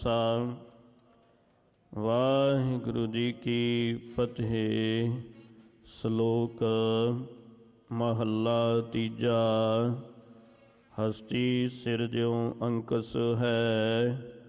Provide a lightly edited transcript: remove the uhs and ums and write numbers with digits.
ਵਾਹਿਗੁਰੂ ਜੀ ਕੀ ਫਤਿਹ। ਸ਼ਲੋਕ ਮਹੱਲਾ ਤੀਜਾ। ਹਸਤੀ ਸਿਰਜਿਉ ਅੰਕਸ ਹੈ,